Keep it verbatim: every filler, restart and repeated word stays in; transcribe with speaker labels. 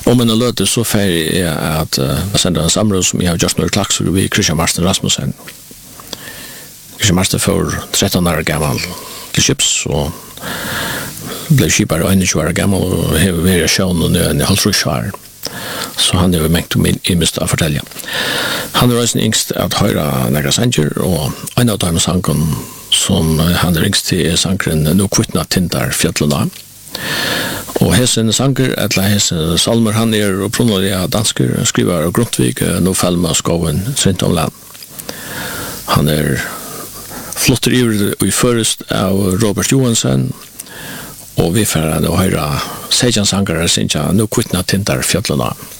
Speaker 1: Om en løte så fer jeg at jeg sender en samråd som jeg har gjort noen klakser ved Christian Marsten Rasmussen. Christian Marsten for tretton år gammel til Kips, og ble skipare einogtjúgu år gammel, og har vært sjøen og nøen i halvtrus år. Så han er jo mengt om i mist å fortelle. Han er også yngst at høyre nægra sanger, og en av dem sangen som han er yngst til er sangren «Nå kvittna tindar fjalluna». Og hesen sanger, eller hesen salmer, han er opprunnelig av dansker, skriver av Grundtvig, «Nå felma skoven trint om land». Han er flotter ivrig i først av Robert Johansen, og vi får å høre sejan sangere, synes jeg, «Nå kvittna tindar fjalluna».